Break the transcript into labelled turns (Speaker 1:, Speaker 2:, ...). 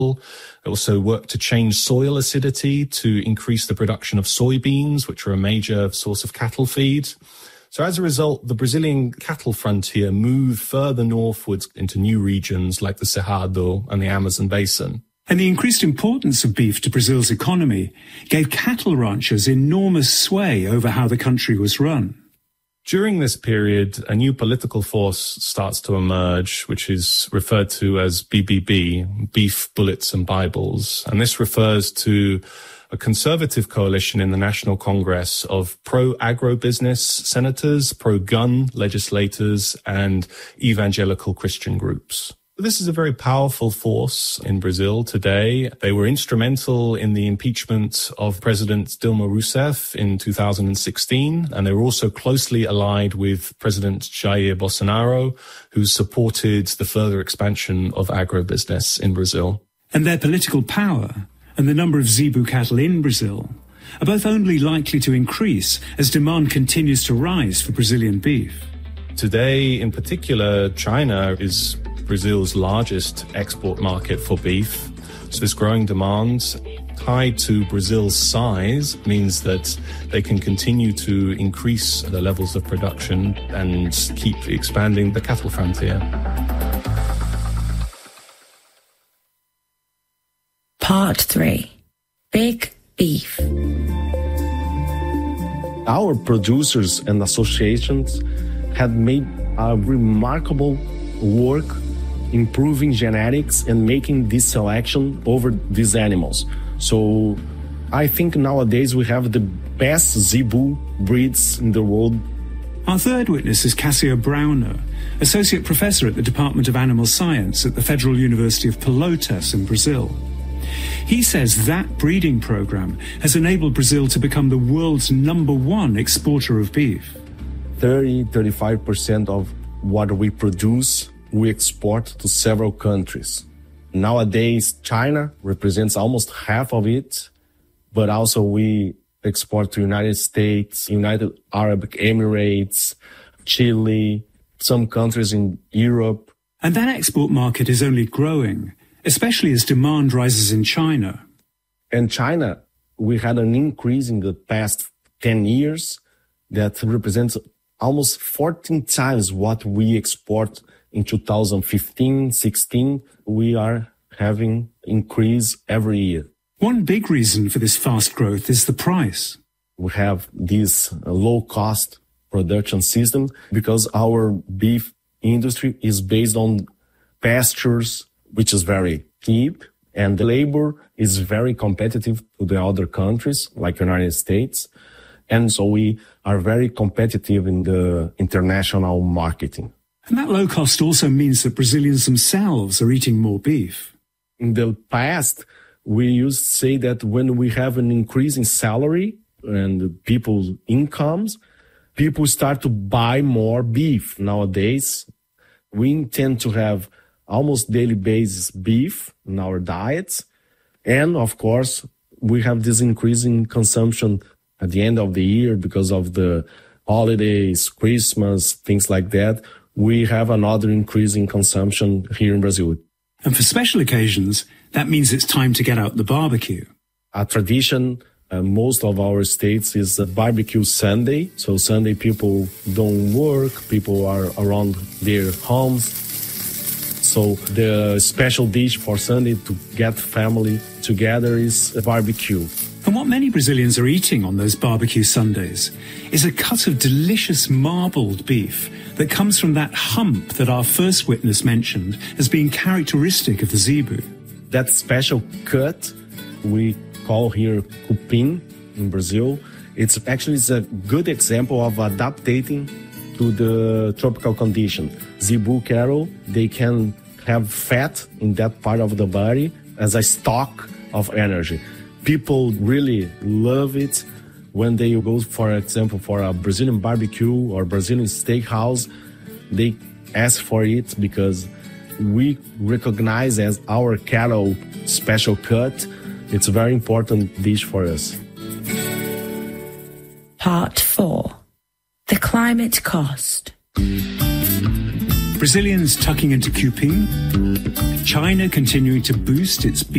Speaker 1: They also work to change soil acidity to increase the production of soybeans, which are a major source of cattle feed. So as a result, the Brazilian cattle frontier moved further northwards into new regions like the Cerrado and the Amazon basin.
Speaker 2: And the increased importance of beef to Brazil's economy gave cattle ranchers enormous sway over how the country was run.
Speaker 1: During this period, a new political force starts to emerge, which is referred to as BBB, Beef, Bullets and Bibles. And this refers to a conservative coalition in the National Congress of pro-agribusiness senators, pro-gun legislators, and evangelical Christian groups. This is a very powerful force in Brazil today. They were instrumental in the impeachment of President Dilma Rousseff in 2016, and they were also closely allied with President Jair Bolsonaro, who supported the further expansion of agribusiness in Brazil.
Speaker 2: And their political power and the number of zebu cattle in Brazil are both only likely to increase as demand continues to rise for Brazilian beef.
Speaker 1: Today, in particular, China is Brazil's largest export market for beef. So this growing demand, tied to Brazil's size, means that they can continue to increase the levels of production and keep expanding the cattle frontier.
Speaker 3: Part 3. Big Beef.
Speaker 4: Our producers and associations had made a remarkable work improving genetics and making this selection over these animals. So I think nowadays we have the best zebu breeds in the world.
Speaker 2: Our third witness is Cassio Brauner, Associate Professor at the Department of Animal Science at the Federal University of Pelotas in Brazil. He says that breeding program has enabled Brazil to become the world's #1 exporter of beef.
Speaker 4: 30-35% of what we produce, we export to several countries. Nowadays, China represents almost half of it, but also we export to United States, United Arab Emirates, Chile, some countries in Europe.
Speaker 2: And that export market is only growing, especially as demand rises in China.
Speaker 4: In China, we had an increase in the past 10 years that represents almost 14 times what we export in 2015-16. We are having increase every year.
Speaker 2: One big reason for this fast growth is the price.
Speaker 4: We have this low-cost production system because our beef industry is based on pastures, which is very cheap, and the labor is very competitive to the other countries like United States. And so we are very competitive in the international marketing.
Speaker 2: And that low cost also means that Brazilians themselves are eating more beef.
Speaker 4: In the past, we used to say that when we have an increase in salary and people's incomes, people start to buy more beef. Nowadays, we intend to have almost daily basis beef in our diets. And of course, we have this increase in consumption at the end of the year because of the holidays, Christmas, things like that. We have another increase in consumption here in Brazil.
Speaker 2: And for special occasions, that means it's time to get out the barbecue.
Speaker 4: A tradition, most of our states is a barbecue Sunday. So Sunday people don't work, people are around their homes. So the special dish for Sunday to get family together is a barbecue.
Speaker 2: And what many Brazilians are eating on those barbecue Sundays is a cut of delicious marbled beef that comes from that hump that our first witness mentioned as being characteristic of the zebu.
Speaker 4: That special cut we call here cupim in Brazil. It's a good example of adapting to the tropical condition. Zebu cattle, they can have fat in that part of the body as a stock of energy. People really love it when they go, for example, for a Brazilian barbecue or Brazilian steakhouse. They ask for it because we recognize as our cattle special cut. It's a very important dish for us.
Speaker 3: Part 4. The climate cost.
Speaker 2: Brazilians tucking into cupim, China continuing to boost its